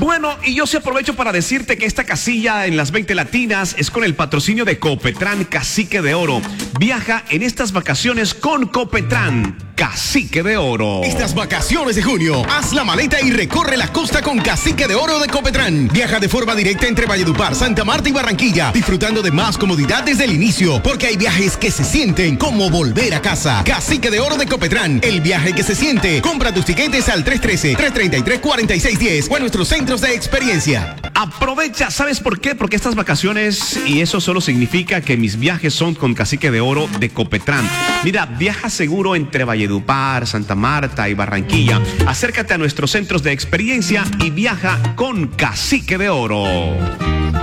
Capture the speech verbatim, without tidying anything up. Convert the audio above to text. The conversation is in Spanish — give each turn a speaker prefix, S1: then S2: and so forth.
S1: Bueno, y yo sí aprovecho para decirte que esta casilla en las veinte latinas es con el patrocinio de Copetran Cacique de Oro. Viaja en estas vacaciones con Copetran Cacique de Oro.
S2: Estas vacaciones de junio, haz la maleta y recorre la costa con Cacique de Oro de Copetran. Viaja de forma directa entre Valledupar, Santa Marta y Barranquilla, disfrutando de más comodidad desde el inicio, porque hay viajes que se sienten como volver a casa. Cacique de Oro de Copetran, el viaje que se siente. Compra tus tiquetes al tres uno tres, tres tres tres, cuatro seis uno cero o a nuestros centros de experiencia.
S1: Aprovecha, ¿sabes por qué? Porque estas vacaciones, y eso solo significa que mis viajes son con Cacique de Oro de Copetran. Mira, viaja seguro entre Valledupar, Santa Marta y Barranquilla. Acércate a nuestros centros de experiencia y viaja con Cacique de Oro.